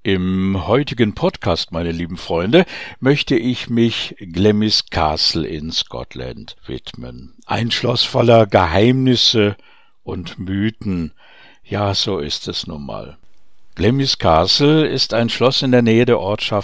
Im heutigen Podcast, meine lieben Freunde, möchte ich mich Glamis Castle in Scotland widmen. Ein Schloss voller Geheimnisse und Mythen. Ja, so ist es nun mal. Glamis Castle ist ein Schloss in der Nähe der Ortschaft